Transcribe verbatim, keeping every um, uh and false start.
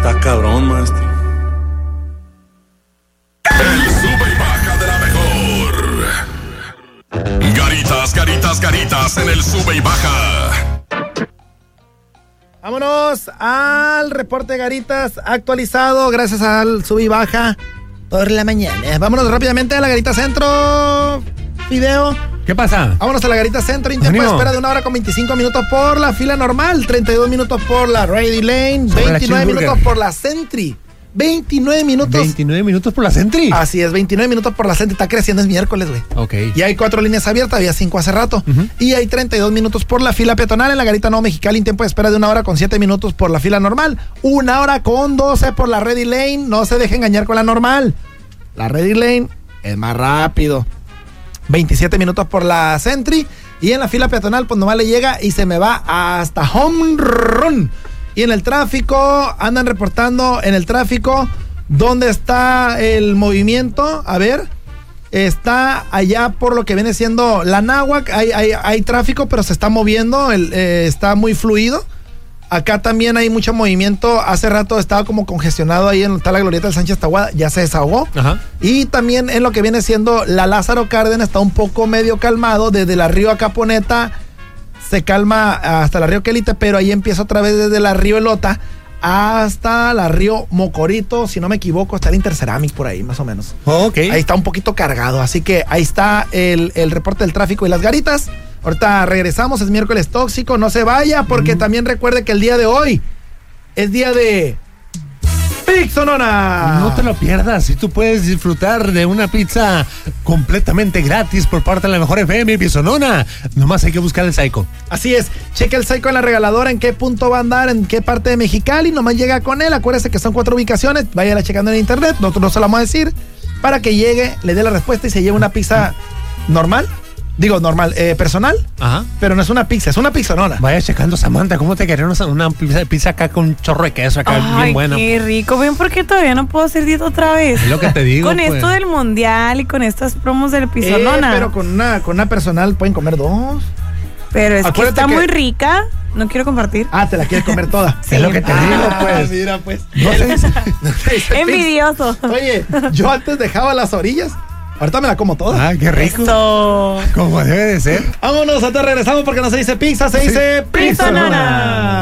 Está cabrón, maestro. El sube y baja de la mejor. Garitas, garitas, garitas en el sube y baja. Vámonos al reporte de Garitas actualizado gracias al sube y baja por la mañana. Vámonos rápidamente a la Garita Centro. Video. ¿Qué pasa? Vámonos a la Garita Centro. Tiempo de espera de una hora con veinticinco minutos por la fila normal, treinta y dos minutos por la Ready Lane, veintinueve minutos por la Sentry. veintinueve minutos. ¿veintinueve minutos por la Sentry? Así es, veintinueve minutos por la Sentry. Está creciendo, es miércoles, güey. Ok. Y hay cuatro líneas abiertas, había cinco hace rato. Uh-huh. Y hay treinta y dos minutos por la fila peatonal en la Garita Nuevo Mexicali. Tiempo de espera de una hora con siete minutos por la fila normal. Una hora con doce por la Ready Lane. No se deje engañar con la normal. La Ready Lane es más rápido. veintisiete minutos por la Sentry. Y en la fila peatonal, pues nomás le llega y se me va hasta Home Run. Y en el tráfico, andan reportando en el tráfico dónde está el movimiento. A ver, está allá por lo que viene siendo la Náhuac. Hay, hay, hay tráfico, pero se está moviendo, el, eh, está muy fluido. Acá también hay mucho movimiento. Hace rato estaba como congestionado ahí en está la glorieta del Sánchez Tahuada, ya se desahogó. Ajá. Y también en lo que viene siendo la Lázaro Cárdenas está un poco medio calmado. Desde la Río Acaponeta se calma hasta la Río Quelite, pero ahí empieza otra vez desde la Río Elota hasta la Río Mocorito, si no me equivoco, está el Interceramic por ahí, más o menos. Oh, okay. Ahí está un poquito cargado, así que ahí está el, el reporte del tráfico y las garitas. Ahorita regresamos, es miércoles tóxico, no se vaya, porque mm. también recuerde que el día de hoy es día de Pizzonona. No te lo pierdas, y tú puedes disfrutar de una pizza completamente gratis por parte de la mejor F M Pizzonona. Nomás hay que buscar el Psycho. Así es, cheque el Psycho en la regaladora, en qué punto va a andar, en qué parte de Mexicali, nomás llega con él, acuérdese que son cuatro ubicaciones, váyala checando en internet, nosotros no se lo vamos a decir, para que llegue, le dé la respuesta y se lleve una pizza normal. Digo, normal, eh, personal, ajá, pero no es una pizza, es una pizzonona. Vaya checando, Samantha, ¿cómo te querían una, una pizza, pizza acá con un chorro de queso acá? Ay, bien buena? Qué rico. ¿Ven por qué todavía no puedo hacer dieta otra vez? Es lo que te digo. Con pues. esto del mundial y con estas promos del pizzonona. Eh, pero con una, con una personal pueden comer dos. Pero es Acuérdate que está que... muy rica. No quiero compartir. Ah, te la quieres comer toda. Sí. Es lo que te ah, digo, pues. Mira, pues. No sé. No sé Envidioso. Oye, yo antes dejaba las orillas. Ahorita me la como toda. Ah, qué rico. Eso. Como debe de ser. Vámonos, hasta regresamos porque no se dice pizza, se dice pizzonona.